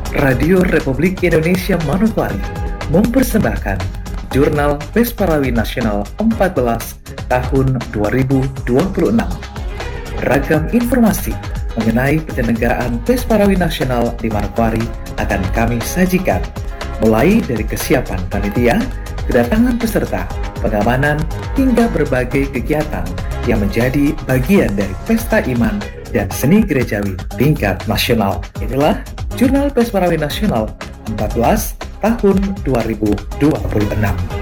Radio Republik Indonesia Manokwari mempersembahkan Jurnal Pesparawi Nasional 14 tahun 2026. Beragam informasi mengenai penyelenggaraan Pesparawi Nasional di Manokwari akan kami sajikan, mulai dari kesiapan panitia, kedatangan peserta, pengamanan, hingga berbagai kegiatan yang menjadi bagian dari Pesta Iman dan Seni Gerejawi tingkat nasional. Inilah Jurnal Pesparawi Nasional 14 tahun 2026.